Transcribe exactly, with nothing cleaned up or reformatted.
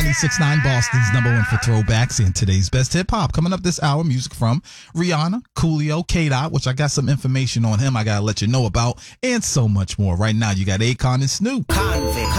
ninety-three point six nine Boston's number one for throwbacks and today's best hip hop. Coming up this hour, music from Rihanna, Coolio, K-Dot, which I got some information on him I gotta let you know about, and so much more. Right now, you got Akon and Snoop. Convict.